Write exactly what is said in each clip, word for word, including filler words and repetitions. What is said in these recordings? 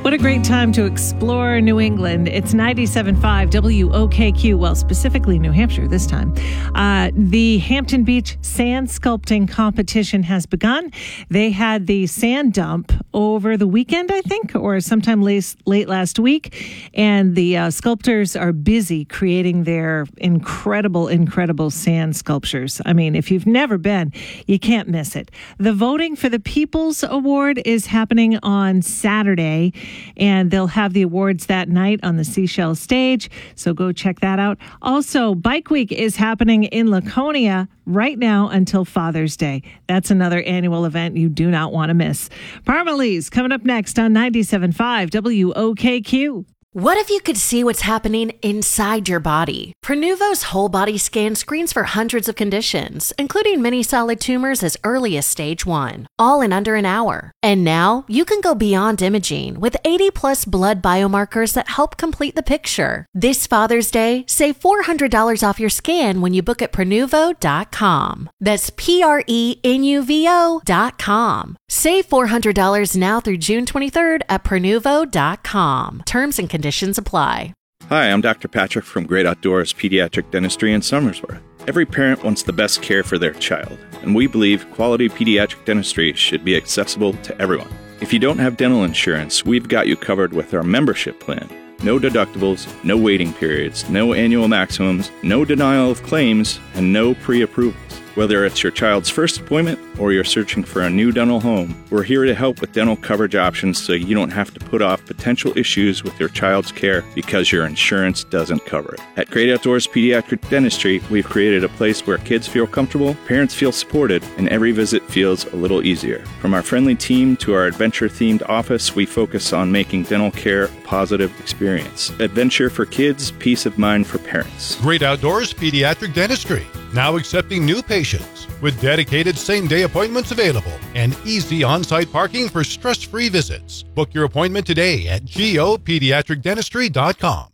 What a great time to explore New England. It's ninety-seven point five W O K Q, well, specifically New Hampshire this time. Uh, the Hampton Beach Sand Sculpting Competition has begun. They had the sand dump over the weekend, I think, or sometime late, late last week. And the uh, sculptors are busy creating their incredible, incredible sand sculptures. I mean, if you've never been, you can't miss it. The voting for the People's Award is happening on Saturday, and they'll have the awards that night on the Seashell stage. So go check that out. Also, Bike Week is happening in Laconia right now until Father's Day. That's another annual event you do not want to miss. Parmalee's coming up next on ninety-seven point five W O K Q. What if you could see what's happening inside your body? Prenuvo's whole body scan screens for hundreds of conditions, including many solid tumors as early as stage one, all in under an hour. And now you can go beyond imaging with eighty plus blood biomarkers that help complete the picture. This Father's Day, save four hundred dollars off your scan when you book at Prenuvo dot com. That's P R E N U V O dot com. Save four hundred dollars now through June twenty-third at Prenuvo dot com. Terms and conditions apply. Hi, I'm Doctor Patrick from Great Outdoors Pediatric Dentistry in Somersworth. Every parent wants the best care for their child, and we believe quality pediatric dentistry should be accessible to everyone. If you don't have dental insurance, we've got you covered with our membership plan. No deductibles, no waiting periods, no annual maximums, no denial of claims, and no pre-approvals. Whether it's your child's first appointment or you're searching for a new dental home, we're here to help with dental coverage options so you don't have to put off potential issues with your child's care because your insurance doesn't cover it. At Great Outdoors Pediatric Dentistry, we've created a place where kids feel comfortable, parents feel supported, and every visit feels a little easier. From our friendly team to our adventure-themed office, we focus on making dental care a positive experience. Adventure for kids, peace of mind for parents. Great Outdoors Pediatric Dentistry, now accepting new patients with dedicated same-day appointments available and easy on-site parking for stress-free visits. Book your appointment today at go pediatric dentistry dot com.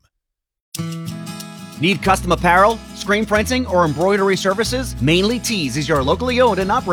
Need custom apparel, screen printing, or embroidery services? Mainly Tees is your locally owned and operated